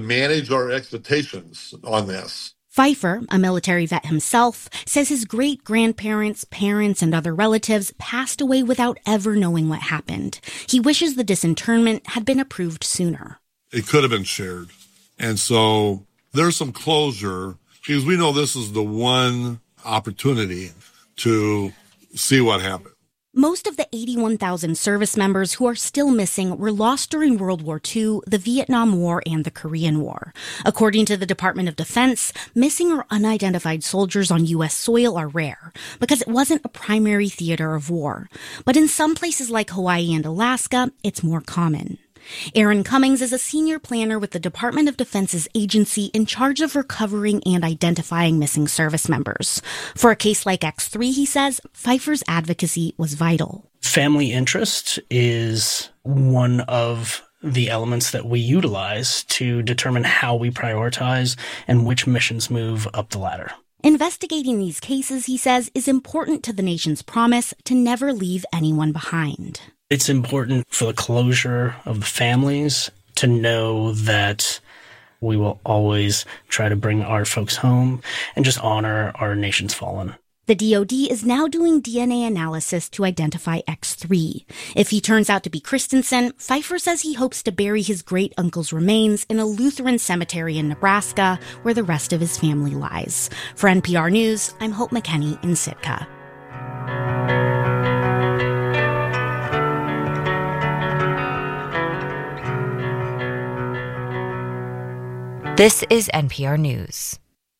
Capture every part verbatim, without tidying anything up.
manage our expectations on this. Pfeiffer, a military vet himself, says his great-grandparents, parents, and other relatives passed away without ever knowing what happened. He wishes the disinterment had been approved sooner. It could have been shared. And so there's some closure because we know this is the one opportunity to see what happened. Most of the eighty-one thousand service members who are still missing were lost during World War Two, the Vietnam War, and the Korean War. According to the Department of Defense, missing or unidentified soldiers on U S soil are rare because it wasn't a primary theater of war. But in some places like Hawaii and Alaska, it's more common. Aaron Cummings is a senior planner with the Department of Defense's agency in charge of recovering and identifying missing service members. For a case like X three, he says, Pfeiffer's advocacy was vital. Family interest is one of the elements that we utilize to determine how we prioritize and which missions move up the ladder. Investigating these cases, he says, is important to the nation's promise to never leave anyone behind. It's important for the closure of the families to know that we will always try to bring our folks home and just honor our nation's fallen. The D O D is now doing D N A analysis to identify X three. If he turns out to be Christensen, Pfeiffer says he hopes to bury his great-uncle's remains in a Lutheran cemetery in Nebraska, where the rest of his family lies. For N P R News, I'm Hope McKenney in Sitka. This is N P R News.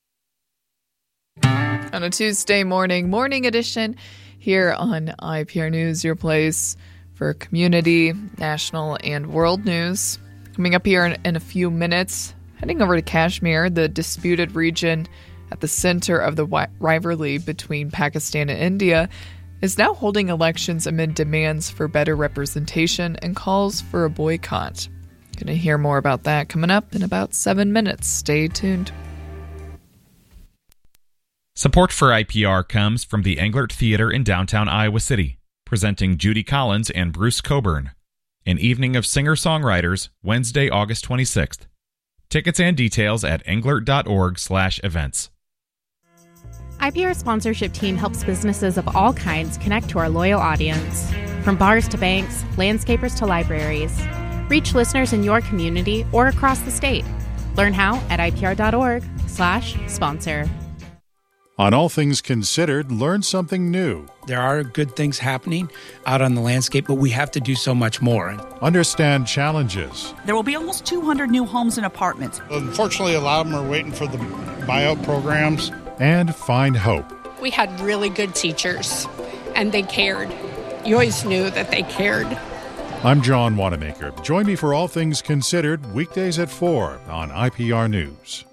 On a Tuesday morning, morning edition here on I P R News, your place for community, national, and world news. Coming up here in, in a few minutes, heading over to Kashmir, the disputed region at the center of the wi- rivalry between Pakistan and India, is now holding elections amid demands for better representation and calls for a boycott. Going to hear more about that coming up in about seven minutes. Stay tuned. Support for I P R comes from the Englert Theater in downtown Iowa City, presenting Judy Collins and Bruce Coburn, an evening of singer-songwriters, Wednesday, August twenty-sixth. Tickets and details at englert.org slash events. I P R sponsorship team helps businesses of all kinds connect to our loyal audience. From bars to banks, landscapers to libraries. Reach listeners in your community or across the state. Learn how at ipr.org slash sponsor. On All Things Considered, learn something new. There are good things happening out on the landscape, but we have to do so much more. Understand challenges. There will be almost two hundred new homes and apartments. Unfortunately, a lot of them are waiting for the buyout programs. And find hope. We had really good teachers, and they cared. You always knew that they cared. I'm John Wanamaker. Join me for All Things Considered, weekdays at four on I P R News.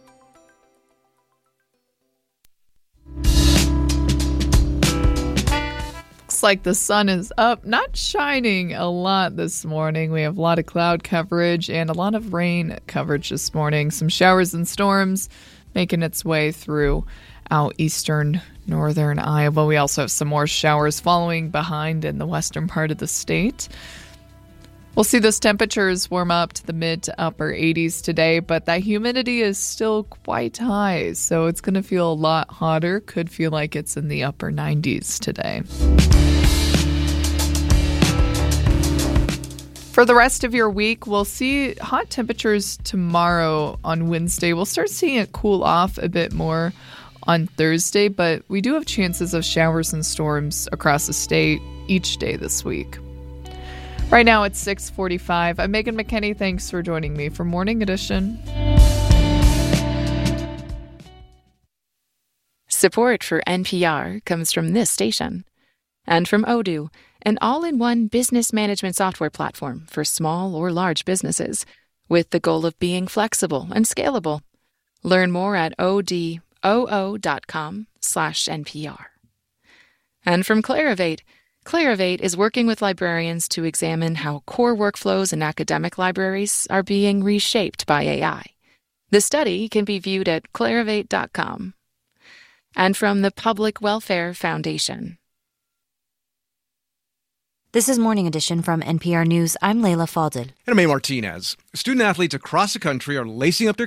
Looks like the sun is up, not shining a lot this morning. We have a lot of cloud coverage and a lot of rain coverage this morning. Some showers and storms making its way through out eastern, northern Iowa. We also have some more showers following behind in the western part of the state. We'll see those temperatures warm up to the mid to upper eighties today, but that humidity is still quite high, so it's going to feel a lot hotter. Could feel like it's in the upper nineties today. For the rest of your week, we'll see hot temperatures tomorrow on Wednesday. We'll start seeing it cool off a bit more on Thursday, but we do have chances of showers and storms across the state each day this week. Right now it's six forty-five. I'm Megan McKenney. Thanks for joining me for Morning Edition. Support for N P R comes from this station and from Odoo, an all-in-one business management software platform for small or large businesses with the goal of being flexible and scalable. Learn more at odoo dot com slash NPR. And from Clarivate, Clarivate is working with librarians to examine how core workflows in academic libraries are being reshaped by A I. The study can be viewed at clarivate dot com. And from the Public Welfare Foundation. This is Morning Edition from N P R News. I'm Layla Fadel. And I'm A. Martinez. Student athletes across the country are lacing up their